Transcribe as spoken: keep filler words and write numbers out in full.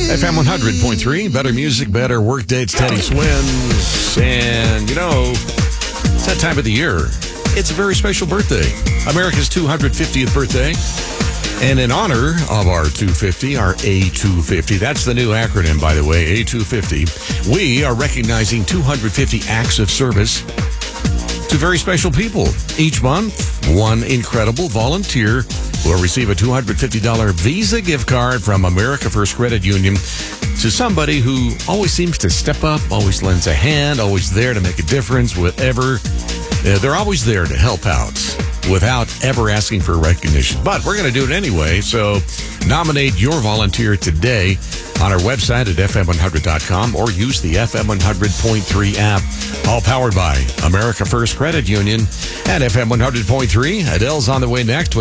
F M one hundred point three, better music, better work dates, Teddy Swims. And, you know, it's that time of the year. It's a very special birthday. America's two hundred fiftieth birthday. And in honor of our two fifty, our A two fifty, that's the new acronym, by the way, A two fifty, we are recognizing two hundred fifty acts of service to very special people. Each month, one incredible volunteer will receive a two hundred fifty dollars Visa gift card from America First Credit Union to somebody who always seems to step up, always lends a hand, always there to make a difference, whatever. Uh, they're always there to help out without ever asking for recognition. But we're going to do it anyway, so nominate your volunteer today on our website at F M one hundred dot com or use the F M one hundred point three app. All powered by America First Credit Union and F M one hundred point three. Adele's on the way next.